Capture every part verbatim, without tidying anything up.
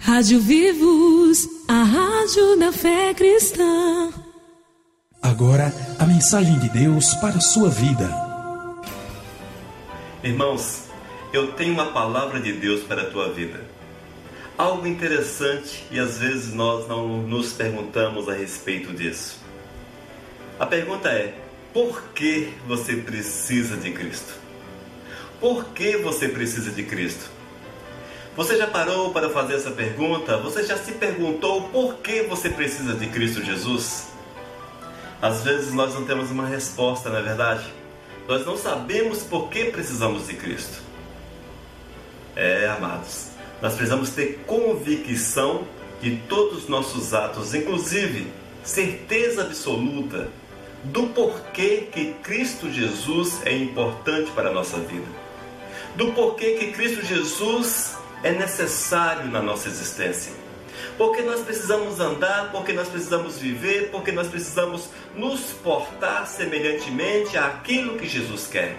Rádio Vivos, a rádio da fé cristã. Agora, a mensagem de Deus para a sua vida. Irmãos, eu tenho uma palavra de Deus para a tua vida. Algo interessante, e às vezes nós não nos perguntamos a respeito disso. A pergunta é: por que você precisa de Cristo? Por que você precisa de Cristo? Você já parou para fazer essa pergunta? Você já se perguntou por que você precisa de Cristo Jesus? Às vezes nós não temos uma resposta, não é verdade? Nós não sabemos por que precisamos de Cristo. É, amados, nós precisamos ter convicção de todos os nossos atos, inclusive certeza absoluta do porquê que Cristo Jesus é importante para a nossa vida. Do porquê que Cristo Jesus é necessário na nossa existência. Porque nós precisamos andar, porque nós precisamos viver, porque nós precisamos nos portar semelhantemente àquilo que Jesus quer.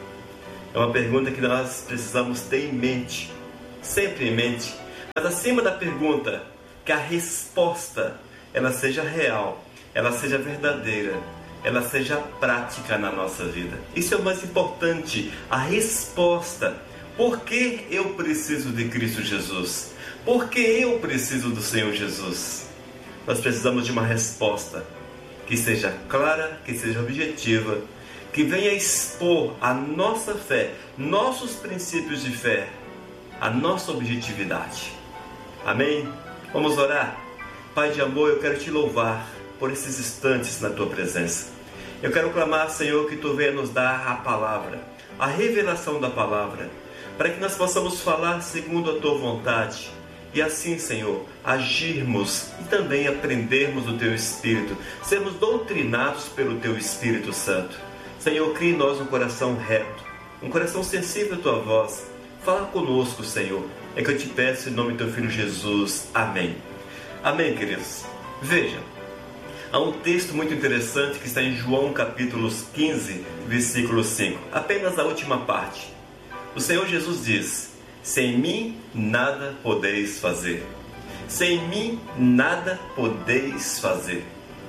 É uma pergunta que nós precisamos ter em mente, sempre em mente. Mas acima da pergunta, que a resposta ela seja real, ela seja verdadeira, ela seja prática na nossa vida. Isso é o mais importante, a resposta. Por que eu preciso de Cristo Jesus? Por que eu preciso do Senhor Jesus? Nós precisamos de uma resposta que seja clara, que seja objetiva, que venha expor a nossa fé, nossos princípios de fé, a nossa objetividade. Amém? Vamos orar? Pai de amor, eu quero te louvar por esses instantes na tua presença. Eu quero clamar, Senhor, que tu venha nos dar a palavra, a revelação da palavra, para que nós possamos falar segundo a tua vontade. E assim, Senhor, agirmos e também aprendermos do teu Espírito, sermos doutrinados pelo teu Espírito Santo. Senhor, crie em nós um coração reto, um coração sensível à tua voz. Fala conosco, Senhor, é que eu te peço em nome do teu Filho Jesus. Amém. Amém, queridos. Veja, há um texto muito interessante que está em João capítulo quinze, versículo cinco, apenas a última parte. O Senhor Jesus diz: sem mim nada podeis fazer. Sem mim nada podeis fazer.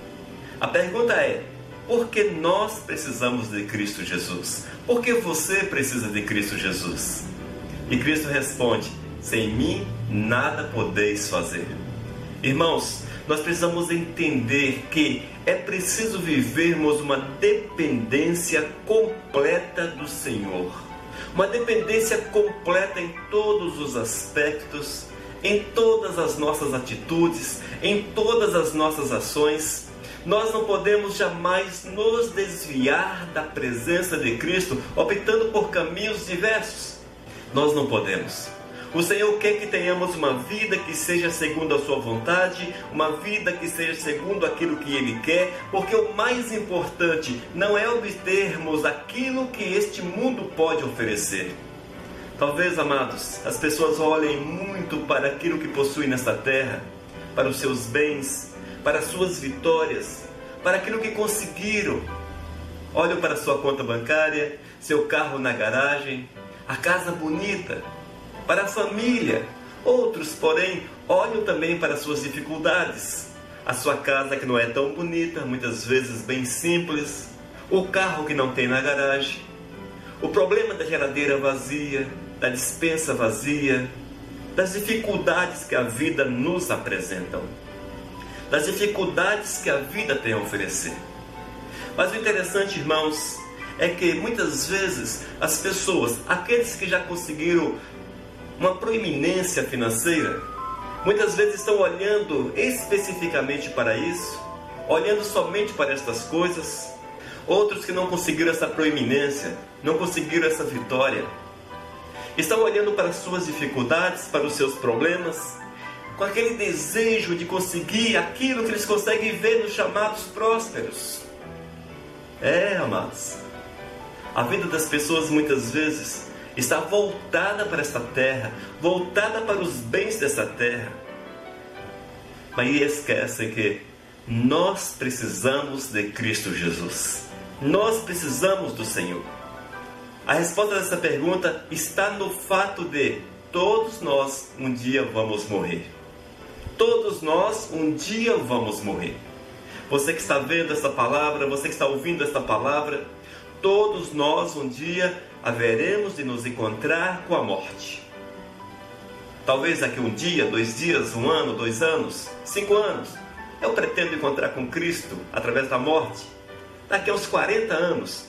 A pergunta é: por que nós precisamos de Cristo Jesus? Por que você precisa de Cristo Jesus? E Cristo responde: sem mim nada podeis fazer. Irmãos, nós precisamos entender que é preciso vivermos uma dependência completa do Senhor. Uma dependência completa em todos os aspectos, em todas as nossas atitudes, em todas as nossas ações. Nós não podemos jamais nos desviar da presença de Cristo, optando por caminhos diversos. Nós não podemos. O Senhor quer que tenhamos uma vida que seja segundo a sua vontade, uma vida que seja segundo aquilo que Ele quer, porque o mais importante não é obtermos aquilo que este mundo pode oferecer. Talvez, amados, as pessoas olhem muito para aquilo que possuem nesta terra, para os seus bens, para as suas vitórias, para aquilo que conseguiram. Olham para a sua conta bancária, seu carro na garagem, a casa bonita, para a família. Outros, porém, olham também para as suas dificuldades. A sua casa que não é tão bonita, muitas vezes bem simples. O carro que não tem na garagem. O problema da geladeira vazia, da despensa vazia. Das dificuldades que a vida nos apresenta. Das dificuldades que a vida tem a oferecer. Mas o interessante, irmãos, é que muitas vezes as pessoas, aqueles que já conseguiram uma proeminência financeira, muitas vezes estão olhando especificamente para isso, olhando somente para estas coisas. Outros que não conseguiram essa proeminência, não conseguiram essa vitória, estão olhando para as suas dificuldades, para os seus problemas, com aquele desejo de conseguir aquilo que eles conseguem ver nos chamados prósperos. É, amados, a vida das pessoas muitas vezes está voltada para esta terra, voltada para os bens dessa terra. Mas esquecem que nós precisamos de Cristo Jesus. Nós precisamos do Senhor. A resposta dessa pergunta está no fato de todos nós um dia vamos morrer. Todos nós um dia vamos morrer. Você que está vendo essa palavra, você que está ouvindo esta palavra, todos nós um dia haveremos de nos encontrar com a morte. Talvez daqui um dia, dois dias, um ano, dois anos, cinco anos, eu pretendo encontrar com Cristo através da morte. Daqui a uns quarenta anos.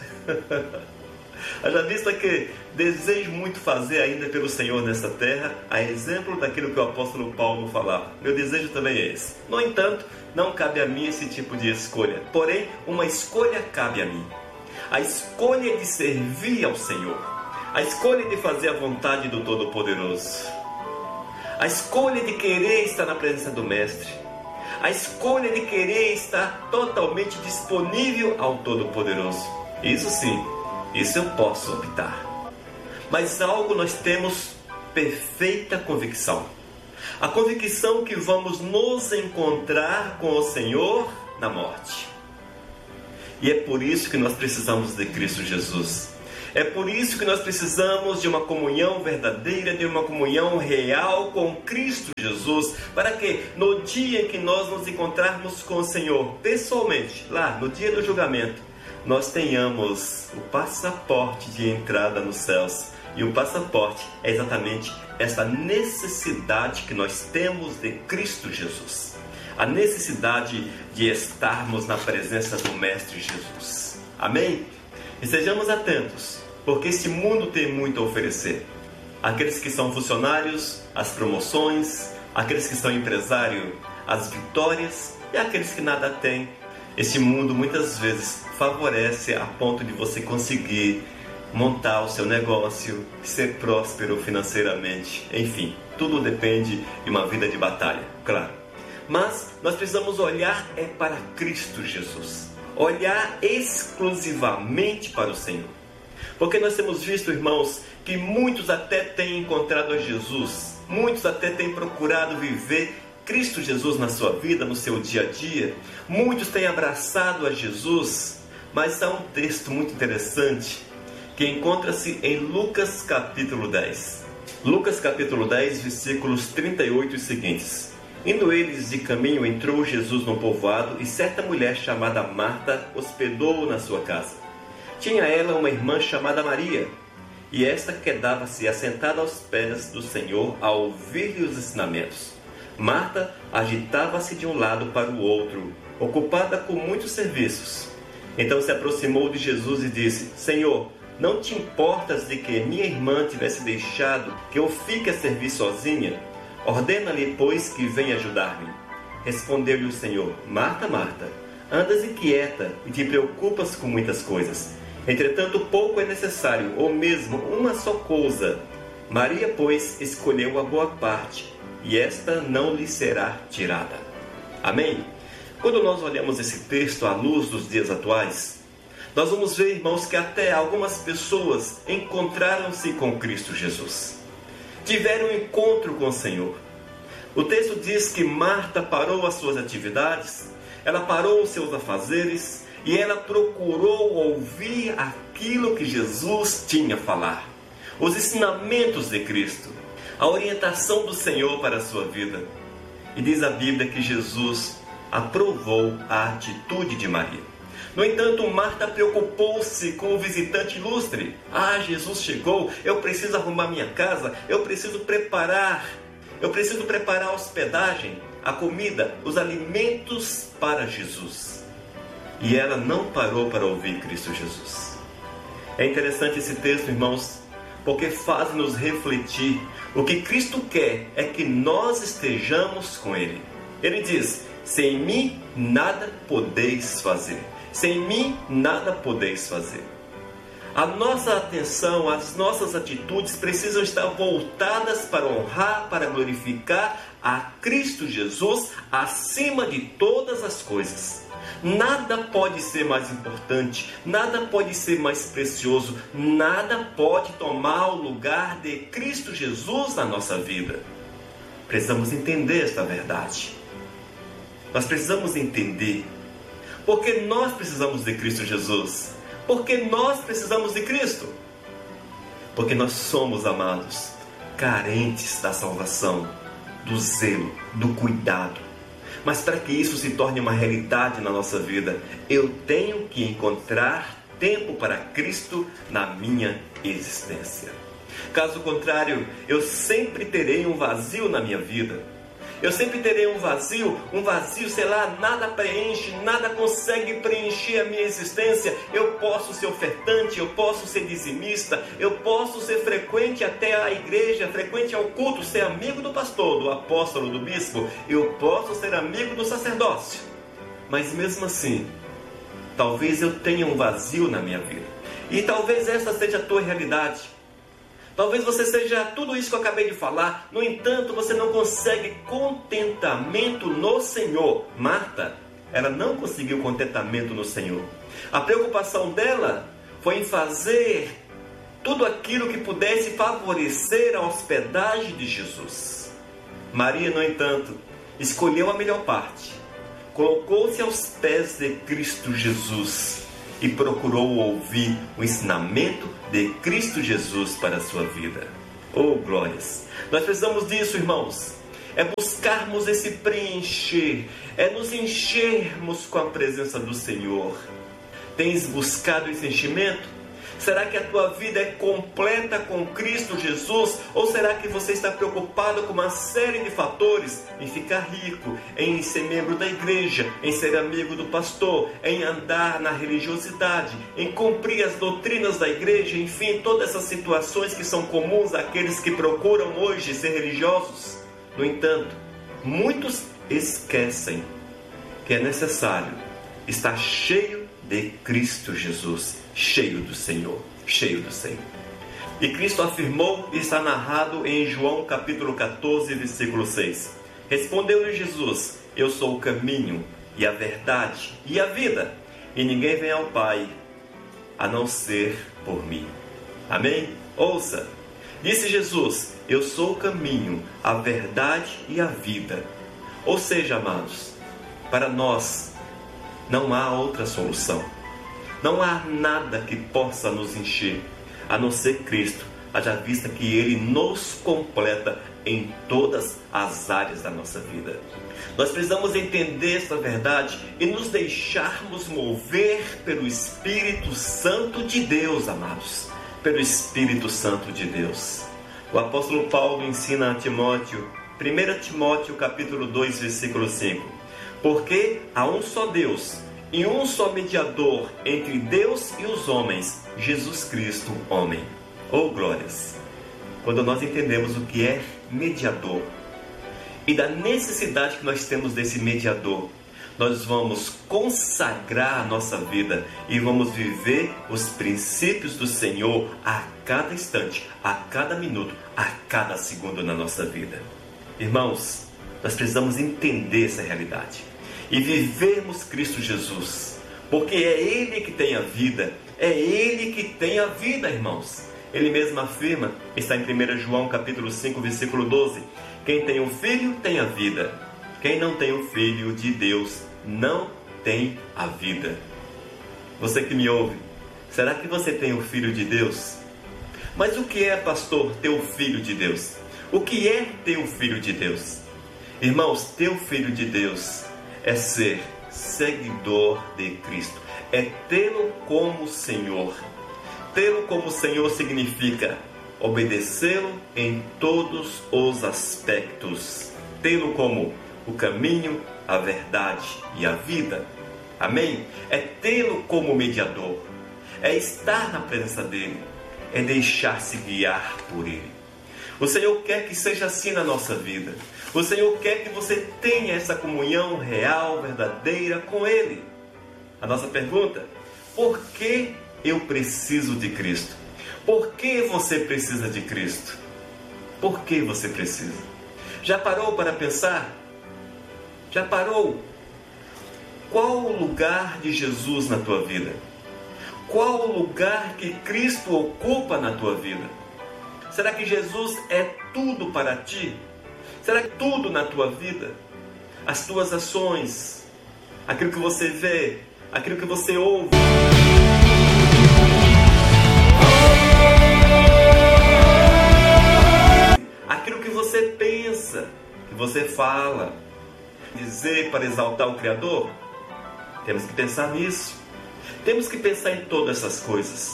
Haja vista que desejo muito fazer ainda pelo Senhor nesta terra, a exemplo daquilo que o apóstolo Paulo falava. Meu desejo também é esse. No entanto, não cabe a mim esse tipo de escolha. Porém, uma escolha cabe a mim. A escolha de servir ao Senhor. A escolha de fazer a vontade do Todo-Poderoso. A escolha de querer estar na presença do Mestre. A escolha de querer estar totalmente disponível ao Todo-Poderoso. Isso sim, isso eu posso optar. Mas algo nós temos perfeita convicção. A convicção que vamos nos encontrar com o Senhor na morte. E é por isso que nós precisamos de Cristo Jesus. É por isso que nós precisamos de uma comunhão verdadeira, de uma comunhão real com Cristo Jesus, para que no dia em que nós nos encontrarmos com o Senhor, pessoalmente, lá no dia do julgamento, nós tenhamos o passaporte de entrada nos céus. E o passaporte é exatamente essa necessidade que nós temos de Cristo Jesus. A necessidade de estarmos na presença do Mestre Jesus. Amém? E sejamos atentos, porque este mundo tem muito a oferecer. Aqueles que são funcionários, as promoções, aqueles que são empresários, as vitórias, e aqueles que nada têm. Este mundo muitas vezes favorece a ponto de você conseguir montar o seu negócio, ser próspero financeiramente. Enfim, tudo depende de uma vida de batalha, claro. Mas nós precisamos olhar é para Cristo Jesus. Olhar exclusivamente para o Senhor. Porque nós temos visto, irmãos, que muitos até têm encontrado a Jesus. Muitos até têm procurado viver Cristo Jesus na sua vida, no seu dia a dia. Muitos têm abraçado a Jesus. Mas há um texto muito interessante que encontra-se em Lucas capítulo dez. Lucas capítulo dez, versículos trinta e oito e seguintes. Indo eles de caminho, entrou Jesus num povoado, e certa mulher chamada Marta hospedou-o na sua casa. Tinha ela uma irmã chamada Maria, e esta quedava-se assentada aos pés do Senhor a ouvir-lhe os ensinamentos. Marta agitava-se de um lado para o outro, ocupada com muitos serviços. Então se aproximou de Jesus e disse: Senhor, não te importas de que minha irmã tivesse deixado que eu fique a servir sozinha? Ordena-lhe, pois, que venha ajudar-me. Respondeu-lhe o Senhor: Marta, Marta, andas inquieta e te preocupas com muitas coisas. Entretanto, pouco é necessário, ou mesmo uma só coisa. Maria, pois, escolheu a boa parte, e esta não lhe será tirada. Amém? Quando nós olhamos esse texto à luz dos dias atuais, nós vamos ver, irmãos, que até algumas pessoas encontraram-se com Cristo Jesus. Tiveram um encontro com o Senhor. O texto diz que Marta parou as suas atividades, ela parou os seus afazeres e ela procurou ouvir aquilo que Jesus tinha a falar. Os ensinamentos de Cristo, a orientação do Senhor para a sua vida. E diz a Bíblia que Jesus aprovou a atitude de Maria. No entanto, Marta preocupou-se com o visitante ilustre. Ah, Jesus chegou, eu preciso arrumar minha casa, eu preciso preparar, eu preciso preparar a hospedagem, a comida, os alimentos para Jesus. E ela não parou para ouvir Cristo Jesus. É interessante esse texto, irmãos, porque faz-nos refletir. O que Cristo quer é que nós estejamos com Ele. Ele diz: sem mim nada podeis fazer. Sem mim nada podeis fazer. A nossa atenção, as nossas atitudes precisam estar voltadas para honrar, para glorificar a Cristo Jesus acima de todas as coisas. Nada pode ser mais importante, nada pode ser mais precioso, nada pode tomar o lugar de Cristo Jesus na nossa vida. Precisamos entender esta verdade. Nós precisamos entender porque nós precisamos de Cristo Jesus. Porque nós precisamos de Cristo. Porque nós somos, amados, carentes da salvação. do zelo, do cuidado. Mas para que isso se torne uma realidade na nossa vida, eu tenho que encontrar tempo para Cristo na minha existência. Caso contrário, eu sempre terei um vazio na minha vida. Eu sempre terei um vazio, um vazio, sei lá, nada preenche, nada consegue preencher a minha existência. Eu posso ser ofertante, eu posso ser dizimista, eu posso ser frequente até a igreja, frequente ao culto, ser amigo do pastor, do apóstolo, do bispo. Eu posso ser amigo do sacerdócio. Mas mesmo assim, talvez eu tenha um vazio na minha vida. E talvez essa seja a tua realidade. Talvez você seja tudo isso que eu acabei de falar. No entanto, você não consegue contentamento no Senhor. Marta, ela não conseguiu contentamento no Senhor. A preocupação dela foi em fazer tudo aquilo que pudesse favorecer a hospedagem de Jesus. Maria, no entanto, escolheu a melhor parte. Colocou-se aos pés de Cristo Jesus e procurou ouvir o ensinamento de Cristo Jesus para a sua vida. Oh, glórias! Nós precisamos disso, irmãos. É buscarmos esse preencher, é nos enchermos com a presença do Senhor. Tens buscado esse enchimento? Será que a tua vida é completa com Cristo Jesus? Ou será que você está preocupado com uma série de fatores? Em ficar rico, em ser membro da igreja, em ser amigo do pastor, em andar na religiosidade, em cumprir as doutrinas da igreja, enfim, todas essas situações que são comuns àqueles que procuram hoje ser religiosos. No entanto, muitos esquecem que é necessário estar cheio de Cristo Jesus, cheio do Senhor, cheio do Senhor. E Cristo afirmou, e está narrado em João capítulo catorze, versículo seis. Respondeu-lhe Jesus: eu sou o caminho e a verdade e a vida, e ninguém vem ao Pai a não ser por mim. Amém? Ouça, disse Jesus: eu sou o caminho, a verdade e a vida. Ou seja, amados, para nós não há outra solução. Não há nada que possa nos encher, a não ser Cristo, haja vista que Ele nos completa em todas as áreas da nossa vida. Nós precisamos entender essa verdade e nos deixarmos mover pelo Espírito Santo de Deus, amados. Pelo Espírito Santo de Deus. O apóstolo Paulo ensina a Timóteo, primeiro Timóteo capítulo dois, versículo cinco. Porque há um só Deus e um só mediador entre Deus e os homens, Jesus Cristo, homem. Oh, glórias! Quando nós entendemos o que é mediador e da necessidade que nós temos desse mediador, nós vamos consagrar a nossa vida e vamos viver os princípios do Senhor a cada instante, a cada minuto, a cada segundo na nossa vida. Irmãos, nós precisamos entender essa realidade e vivermos Cristo Jesus, porque é Ele que tem a vida, é Ele que tem a vida, irmãos. Ele mesmo afirma, está em primeiro João capítulo cinco, versículo doze, quem tem um filho tem a vida, quem não tem o filho de Deus não tem a vida. Você que me ouve, será que você tem o filho de Deus? Mas o que é, pastor, ter o filho de Deus? O que é ter o filho de Deus? Irmãos, ter o filho de Deus é ser seguidor de Cristo, é tê-lo como Senhor. Tê-lo como Senhor significa obedecê-lo em todos os aspectos, tê-lo como o caminho, a verdade e a vida. Amém? É tê-lo como mediador, é estar na presença dele, é deixar-se guiar por ele. O Senhor quer que seja assim na nossa vida. O Senhor quer que você tenha essa comunhão real, verdadeira com Ele. A nossa pergunta: por que eu preciso de Cristo? Por que você precisa de Cristo? Por que você precisa? Já parou para pensar? Já parou? Qual o lugar de Jesus na tua vida? Qual o lugar que Cristo ocupa na tua vida? Será que Jesus é tudo para ti? Será que tudo na tua vida? As tuas ações, aquilo que você vê, aquilo que você ouve, aquilo que você pensa, que você fala, dizer para exaltar o Criador? Temos que pensar nisso. Temos que pensar em todas essas coisas.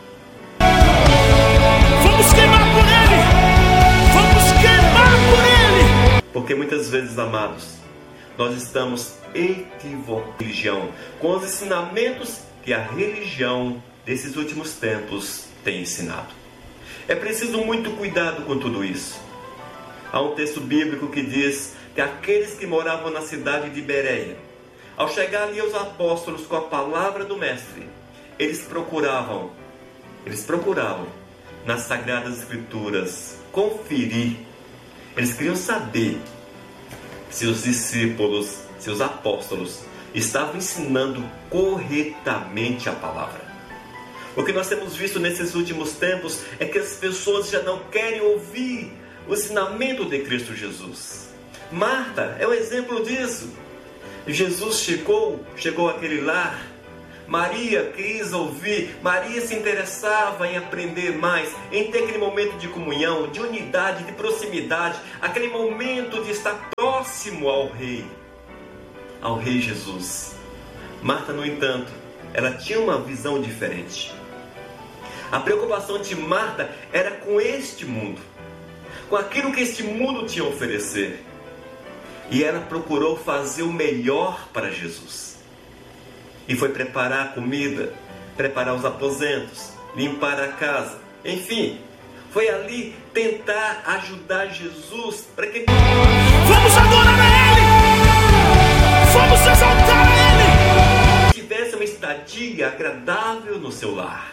Vamos queimar por ele! Vamos queimar por ele! Porque muitas vezes, amados, nós estamos equivocados com a religião, com os ensinamentos que a religião desses últimos tempos tem ensinado. É preciso muito cuidado com tudo isso. Há um texto bíblico que diz que aqueles que moravam na cidade de Bereia, ao chegar ali aos apóstolos com a palavra do Mestre, eles procuravam, eles procuravam nas Sagradas Escrituras conferir. Eles queriam saber se os discípulos, se os apóstolos estavam ensinando corretamente a palavra. O que nós temos visto nesses últimos tempos é que as pessoas já não querem ouvir o ensinamento de Cristo Jesus. Marta é um exemplo disso. Jesus chegou, chegou àquele lar. Maria quis ouvir, Maria se interessava em aprender mais, em ter aquele momento de comunhão, de unidade, de proximidade, aquele momento de estar próximo ao Rei, ao Rei Jesus. Marta, no entanto, ela tinha uma visão diferente. A preocupação de Marta era com este mundo, com aquilo que este mundo tinha a oferecer. E ela procurou fazer o melhor para Jesus. E foi preparar a comida, preparar os aposentos, limpar a casa. Enfim, foi ali tentar ajudar Jesus para que... Vamos adorar a Ele! Vamos exaltar a Ele! Tivesse uma estadia agradável no seu lar.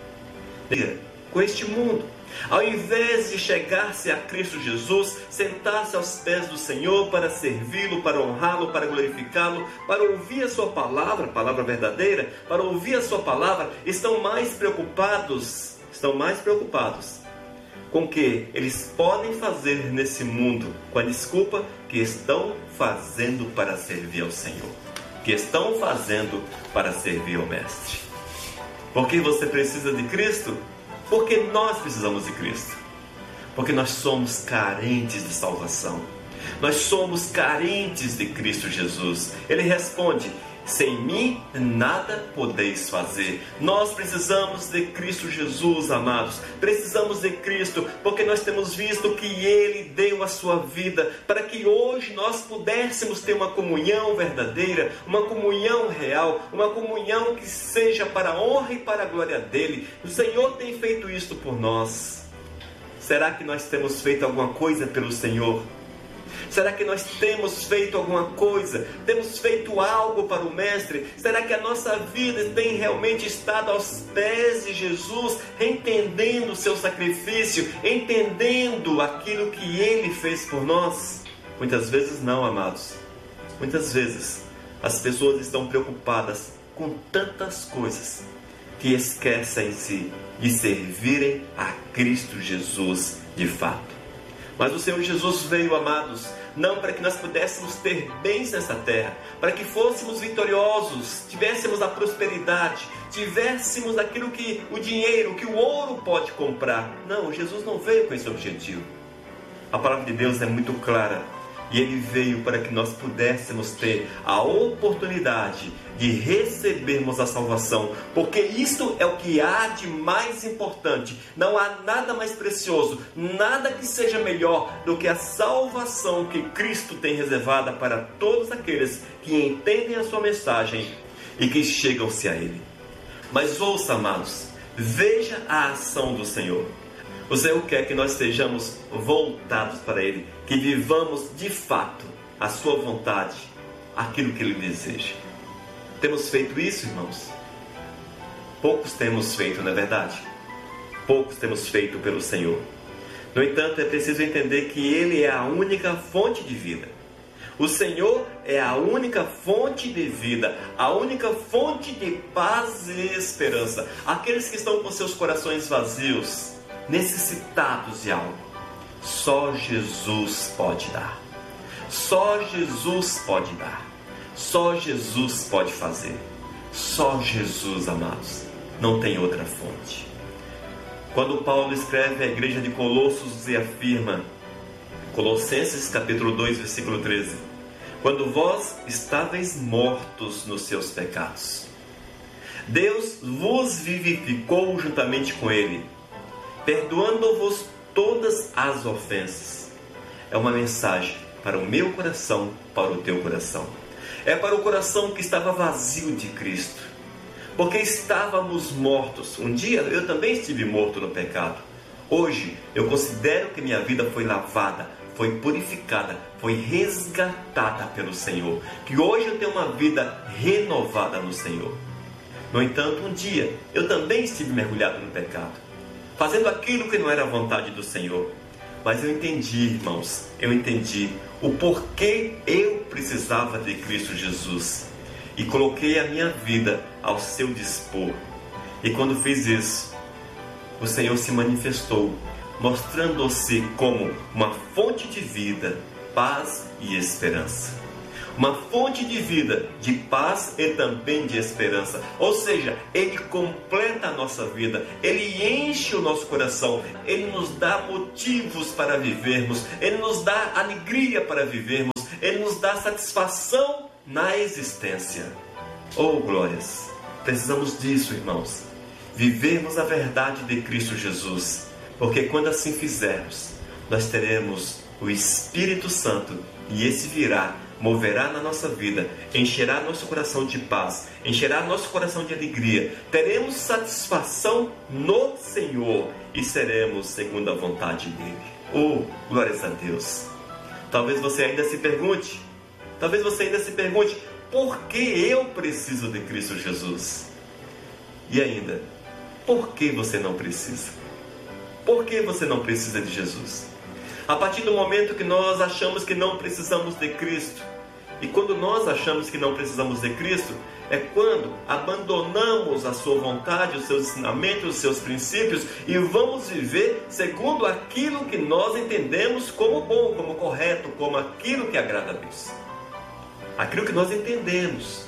Com este mundo. Ao invés de chegar-se a Cristo Jesus, sentar-se aos pés do Senhor para servi-lo, para honrá-lo, para glorificá-lo, para ouvir a sua palavra, palavra verdadeira, para ouvir a sua palavra, estão mais preocupados, estão mais preocupados com o que eles podem fazer nesse mundo, com a desculpa que estão fazendo para servir ao Senhor, que estão fazendo para servir ao Mestre. Porque você precisa de Cristo? Porque nós precisamos de Cristo. Porque nós somos carentes de salvação. Nós somos carentes de Cristo Jesus. Ele responde: sem mim nada podeis fazer. Nós precisamos de Cristo Jesus, amados. Precisamos de Cristo, porque nós temos visto que Ele deu a sua vida para que hoje nós pudéssemos ter uma comunhão verdadeira, uma comunhão real, uma comunhão que seja para a honra e para a glória dEle. O Senhor tem feito isto por nós. Será que nós temos feito alguma coisa pelo Senhor? Será que nós temos feito alguma coisa? Temos feito algo para o Mestre? Será que a nossa vida tem realmente estado aos pés de Jesus, entendendo o seu sacrifício, entendendo aquilo que Ele fez por nós? Muitas vezes não, amados. Muitas vezes as pessoas estão preocupadas com tantas coisas que esquecem-se de servirem a Cristo Jesus de fato. Mas o Senhor Jesus veio, amados, não para que nós pudéssemos ter bens nessa terra, para que fôssemos vitoriosos, tivéssemos a prosperidade, tivéssemos aquilo que o dinheiro, que o ouro pode comprar. Não, Jesus não veio com esse objetivo. A palavra de Deus é muito clara. E Ele veio para que nós pudéssemos ter a oportunidade de recebermos a salvação. Porque isto é o que há de mais importante. Não há nada mais precioso, nada que seja melhor do que a salvação que Cristo tem reservada para todos aqueles que entendem a sua mensagem e que chegam-se a Ele. Mas ouça, amados, veja a ação do Senhor. O Senhor quer que nós sejamos voltados para Ele, que vivamos de fato a sua vontade, aquilo que Ele deseja. Temos feito isso, irmãos? Poucos temos feito, não é verdade? Poucos temos feito pelo Senhor. No entanto, é preciso entender que Ele é a única fonte de vida. O Senhor é a única fonte de vida, a única fonte de paz e esperança. Aqueles que estão com seus corações vazios, necessitados de algo, só Jesus pode dar. Só Jesus pode dar. Só Jesus pode fazer. Só Jesus, amados. Não tem outra fonte. Quando Paulo escreve à igreja de Colossos e afirma: Colossenses capítulo dois, versículo treze. Quando vós estáveis mortos nos seus pecados, Deus vos vivificou juntamente com Ele, perdoando-vos todas as ofensas. É uma mensagem para o meu coração, para o teu coração. É para o coração que estava vazio de Cristo, porque estávamos mortos. Um dia eu também estive morto no pecado. Hoje eu considero que minha vida foi lavada, foi purificada, foi resgatada pelo Senhor. Que hoje eu tenho uma vida renovada no Senhor. No entanto, um dia eu também estive mergulhado no pecado, fazendo aquilo que não era a vontade do Senhor. Mas eu entendi, irmãos, eu entendi o porquê eu precisava de Cristo Jesus. E coloquei a minha vida ao seu dispor. E quando fiz isso, o Senhor se manifestou, mostrando-se como uma fonte de vida, paz e esperança. Uma fonte de vida, de paz e também de esperança. Ou seja, Ele completa a nossa vida, Ele enche o nosso coração, Ele nos dá motivos para vivermos, Ele nos dá alegria para vivermos, Ele nos dá satisfação na existência. Oh, glórias! Precisamos disso, irmãos. Vivermos a verdade de Cristo Jesus. Porque quando assim fizermos, nós teremos o Espírito Santo e esse virá, moverá na nossa vida, encherá nosso coração de paz, encherá nosso coração de alegria. Teremos satisfação no Senhor e seremos segundo a vontade dEle. Oh, glórias a Deus! Talvez você ainda se pergunte, talvez você ainda se pergunte, por que eu preciso de Cristo Jesus? E ainda, por que você não precisa? Por que você não precisa de Jesus? A partir do momento que nós achamos que não precisamos de Cristo, e quando nós achamos que não precisamos de Cristo, é quando abandonamos a sua vontade, os seus ensinamentos, os seus princípios, e vamos viver segundo aquilo que nós entendemos como bom, como correto, como aquilo que agrada a Deus. Aquilo que nós entendemos.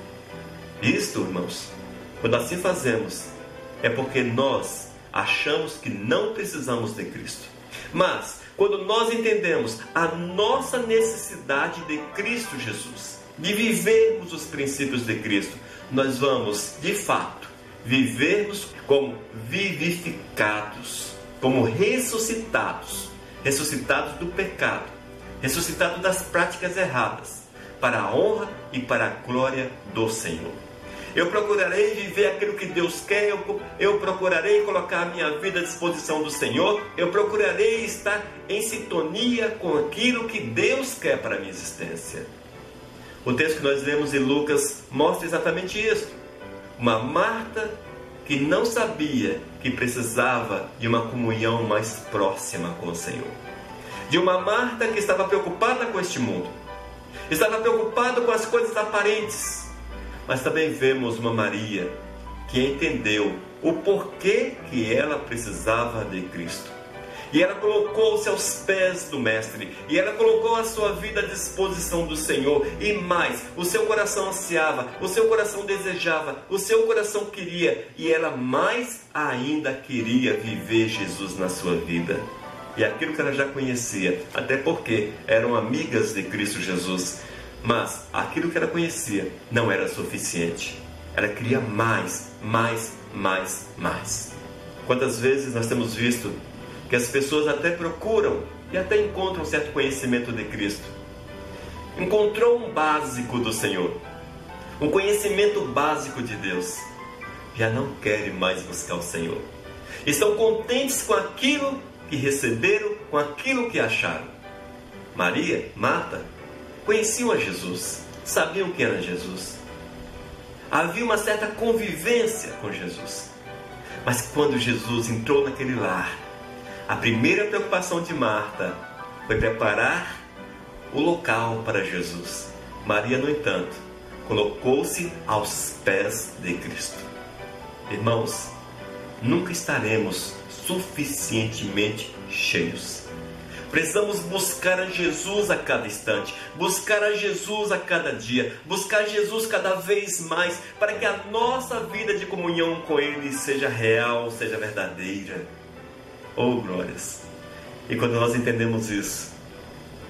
Isto, irmãos, quando assim fazemos, é porque nós achamos que não precisamos de Cristo. Mas, quando nós entendemos a nossa necessidade de Cristo Jesus, de vivermos os princípios de Cristo, nós vamos, de fato, vivermos como vivificados, como ressuscitados, ressuscitados do pecado, ressuscitados das práticas erradas, para a honra e para a glória do Senhor. Eu procurarei viver aquilo que Deus quer, eu, eu procurarei colocar a minha vida à disposição do Senhor, eu procurarei estar em sintonia com aquilo que Deus quer para a minha existência. O texto que nós lemos em Lucas mostra exatamente isso. Uma Marta que não sabia que precisava de uma comunhão mais próxima com o Senhor. De uma Marta que estava preocupada com este mundo, estava preocupada com as coisas aparentes. Mas também vemos uma Maria que entendeu o porquê que ela precisava de Cristo. E ela colocou-se aos pés do Mestre. E ela colocou a sua vida à disposição do Senhor. E mais, o seu coração ansiava, o seu coração desejava, o seu coração queria. E ela mais ainda queria viver Jesus na sua vida. E aquilo que ela já conhecia, até porque eram amigas de Cristo Jesus. Mas aquilo que ela conhecia não era suficiente. Ela queria mais, mais, mais, mais. Quantas vezes nós temos visto que as pessoas até procuram e até encontram um certo conhecimento de Cristo. Encontrou um básico do Senhor, um conhecimento básico de Deus. Já não querem mais buscar o Senhor. Estão contentes com aquilo que receberam, com aquilo que acharam. Maria, Marta, conheciam a Jesus, sabiam quem era Jesus. Havia uma certa convivência com Jesus. Mas quando Jesus entrou naquele lar, a primeira preocupação de Marta foi preparar o local para Jesus. Maria, no entanto, colocou-se aos pés de Cristo. Irmãos, nunca estaremos suficientemente cheios. Precisamos buscar a Jesus a cada instante, buscar a Jesus a cada dia, buscar Jesus cada vez mais, para que a nossa vida de comunhão com Ele seja real, seja verdadeira. Oh, glórias! E quando nós entendemos isso,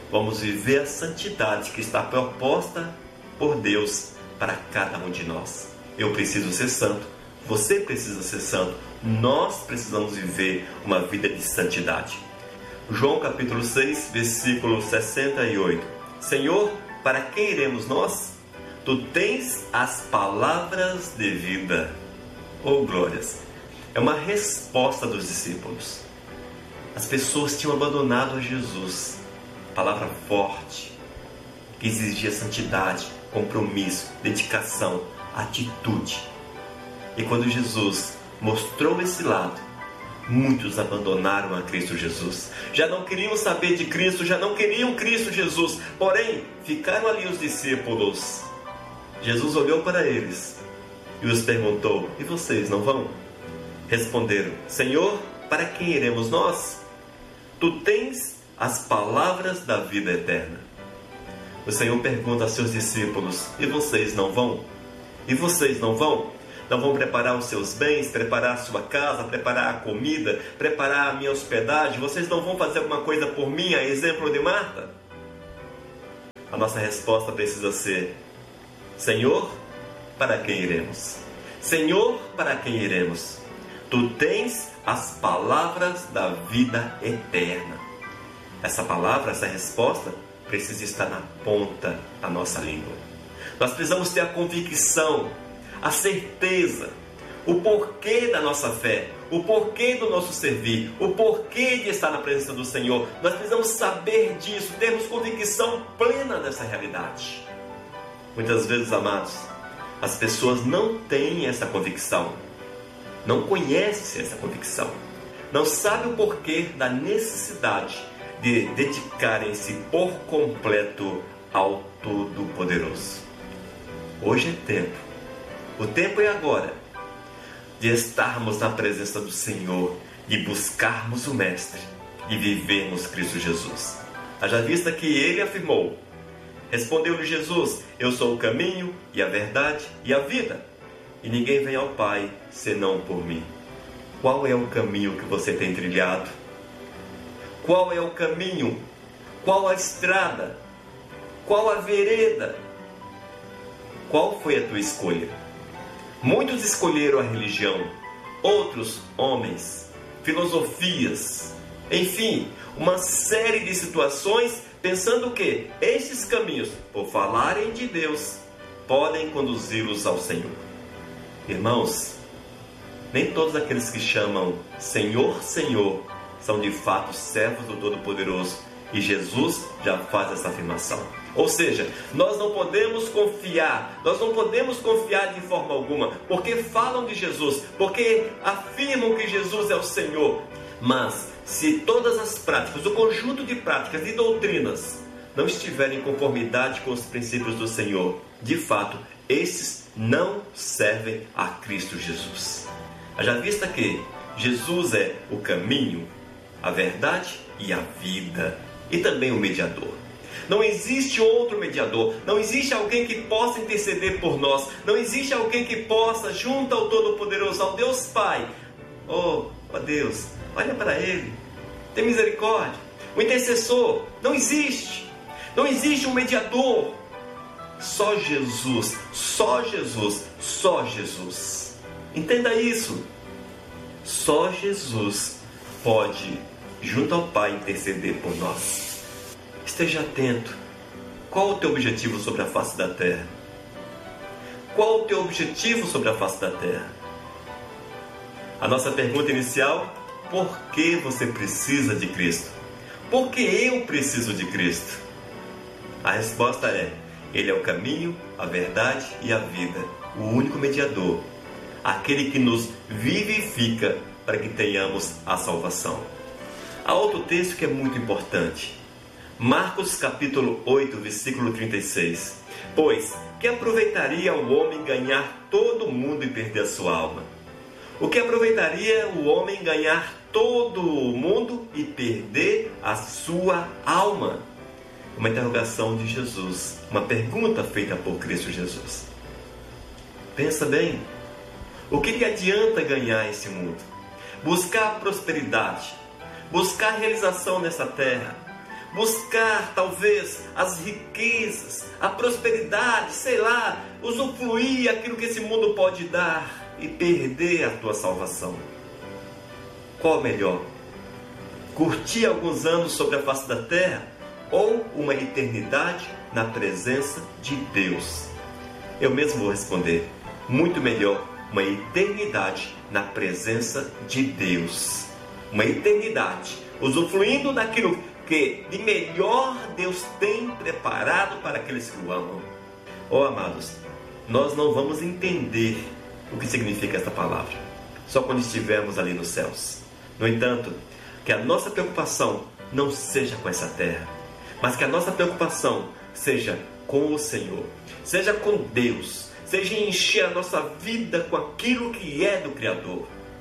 vamos viver a santidade que está proposta por Deus para cada um de nós. Eu preciso ser santo, você precisa ser santo, nós precisamos viver uma vida de santidade. João capítulo seis, versículo sessenta e oito. Senhor, para quem iremos nós? Tu tens as palavras de vida. Oh, glórias! É uma resposta dos discípulos. As pessoas tinham abandonado a Jesus. Palavra forte, que exigia santidade, compromisso, dedicação, atitude. E quando Jesus mostrou esse lado, muitos abandonaram a Cristo Jesus. Já não queriam saber de Cristo, já não queriam Cristo Jesus. Porém, ficaram ali os discípulos. Jesus olhou para eles e os perguntou: e vocês não vão? Responderam: Senhor, para quem iremos nós? Tu tens as palavras da vida eterna. O Senhor pergunta a seus discípulos: e vocês não vão? E vocês não vão? Não vão preparar os seus bens, preparar a sua casa, preparar a comida, preparar a minha hospedagem? Vocês não vão fazer alguma coisa por mim, a exemplo de Marta? A nossa resposta precisa ser: Senhor, para quem iremos? Senhor, para quem iremos? Tu tens as palavras da vida eterna. Essa palavra, essa resposta, precisa estar na ponta da nossa língua. Nós precisamos ter a convicção, a certeza, o porquê da nossa fé, o porquê do nosso servir, o porquê de estar na presença do Senhor. Nós precisamos saber disso, termos convicção plena dessa realidade. Muitas vezes, amados, as pessoas não têm essa convicção, não conhecem essa convicção, não sabem o porquê da necessidade de dedicarem-se por completo ao Todo-Poderoso. Hoje é tempo, o tempo é agora, de estarmos na presença do Senhor, de buscarmos o Mestre, de vivermos Cristo Jesus. Haja vista que Ele afirmou, respondeu-lhe Jesus: eu sou o caminho e a verdade e a vida, e ninguém vem ao Pai senão por mim. Qual é o caminho que você tem trilhado? Qual é o caminho? Qual a estrada? Qual a vereda? Qual foi a tua escolha? Muitos escolheram a religião, outros homens, filosofias, enfim, uma série de situações, pensando que estes caminhos, por falarem de Deus, podem conduzi-los ao Senhor. Irmãos, nem todos aqueles que chamam Senhor, Senhor, são de fato servos do Todo-Poderoso, e Jesus já faz essa afirmação. Ou seja, nós não podemos confiar, nós não podemos confiar de forma alguma, porque falam de Jesus, porque afirmam que Jesus é o Senhor. Mas, se todas as práticas, o conjunto de práticas e doutrinas não estiverem em conformidade com os princípios do Senhor, de fato, esses não servem a Cristo Jesus. Haja vista que Jesus é o caminho, a verdade e a vida, e também o mediador. Não existe outro mediador, não existe alguém que possa interceder por nós, não existe alguém que possa, junto ao Todo-Poderoso, ao Deus Pai, oh, ó Deus, olha para Ele, tem misericórdia. O intercessor não existe, não existe um mediador, só Jesus, só Jesus, só Jesus. Entenda isso, só Jesus pode, junto ao Pai, interceder por nós. Esteja atento. Qual o teu objetivo sobre a face da terra? Qual o teu objetivo sobre a face da terra? A nossa pergunta inicial: por que você precisa de Cristo? Por que eu preciso de Cristo? A resposta é: Ele é o caminho, a verdade e a vida, o único mediador, aquele que nos vivifica para que tenhamos a salvação. Há outro texto que é muito importante. Marcos capítulo oito, versículo trinta e seis. Pois, que aproveitaria o homem ganhar todo o mundo e perder a sua alma? O que aproveitaria o homem ganhar todo o mundo e perder a sua alma? Uma interrogação de Jesus, uma pergunta feita por Cristo Jesus. Pensa bem, o que lhe adianta ganhar esse mundo? Buscar prosperidade, buscar realização nessa terra, buscar talvez as riquezas, a prosperidade, sei lá, usufruir aquilo que esse mundo pode dar e perder a tua salvação? Qual melhor? Curtir alguns anos sobre a face da terra ou uma eternidade na presença de Deus? Eu mesmo vou responder: muito melhor uma eternidade na presença de Deus. Uma eternidade usufruindo daquilo que de melhor Deus tem preparado para aqueles que o amam. Oh, amados, nós não vamos entender o que significa esta palavra só quando estivermos ali nos céus. No entanto, que a nossa preocupação não seja com essa terra, mas que a nossa preocupação seja com o Senhor, seja com Deus, seja encher a nossa vida com aquilo que é do Criador.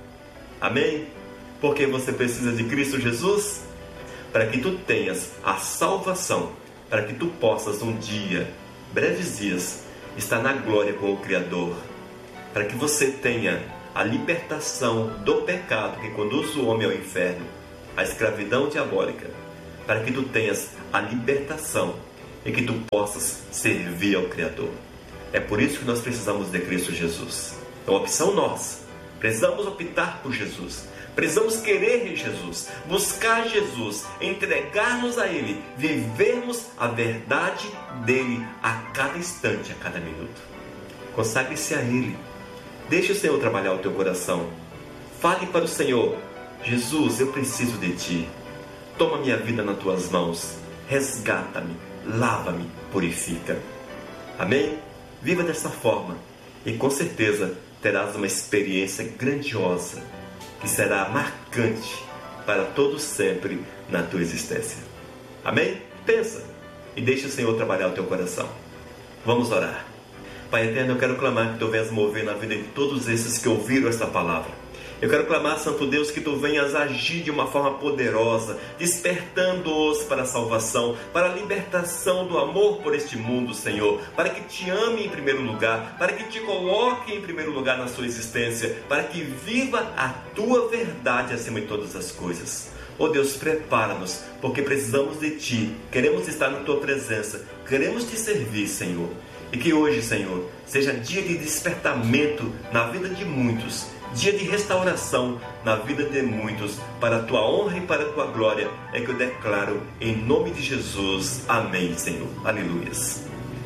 Amém? Porque você precisa de Cristo Jesus para que tu tenhas a salvação, para que tu possas um dia, breves dias, estar na glória com o Criador, para que você tenha a libertação do pecado que conduz o homem ao inferno, a escravidão diabólica, para que tu tenhas a libertação e que tu possas servir ao Criador. É por isso que nós precisamos de Cristo Jesus. É uma opção nossa. Precisamos optar por Jesus. Precisamos querer em Jesus, buscar Jesus, entregar-nos a Ele, vivermos a verdade dEle a cada instante, a cada minuto. Consagre-se a Ele. Deixe o Senhor trabalhar o teu coração. Fale para o Senhor: Jesus, eu preciso de Ti. Toma minha vida nas Tuas mãos. Resgata-me, lava-me, purifica. Amém? Viva dessa forma e com certeza terás uma experiência grandiosa que será marcante para todo sempre na tua existência. Amém? Pensa e deixa o Senhor trabalhar o teu coração. Vamos orar. Pai eterno, eu quero clamar que Tu venhas mover na vida de todos esses que ouviram esta palavra. Eu quero clamar, Santo Deus, que Tu venhas agir de uma forma poderosa, despertando-os para a salvação, para a libertação do amor por este mundo, Senhor, para que Te ame em primeiro lugar, para que Te coloque em primeiro lugar na sua existência, para que viva a Tua verdade acima de todas as coisas. Oh Deus, prepara-nos, porque precisamos de Ti, queremos estar na Tua presença, queremos Te servir, Senhor. E que hoje, Senhor, seja dia de despertamento na vida de muitos, dia de restauração na vida de muitos, para a Tua honra e para a Tua glória, é que eu declaro em nome de Jesus. Amém, Senhor. Aleluias.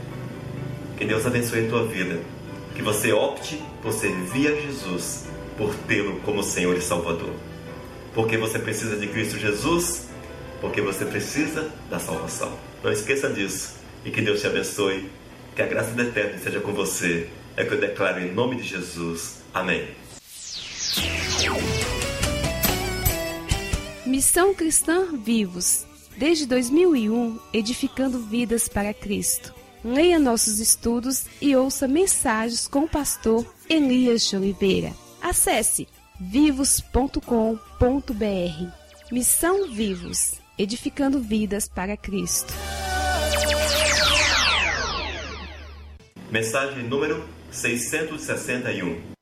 Que Deus abençoe a tua vida, que você opte por servir a Jesus, por tê-lo como Senhor e Salvador. Porque você precisa de Cristo Jesus, porque você precisa da salvação. Não esqueça disso, e que Deus te abençoe, que a graça do Eterno esteja com você, é que eu declaro em nome de Jesus. Amém. Missão Cristã Vivos, desde dois mil e um, edificando vidas para Cristo. Leia nossos estudos e ouça mensagens com o pastor Elias de Oliveira. Acesse vivos ponto com ponto br. Missão Vivos, edificando vidas para Cristo. Mensagem número seiscentos e sessenta e um.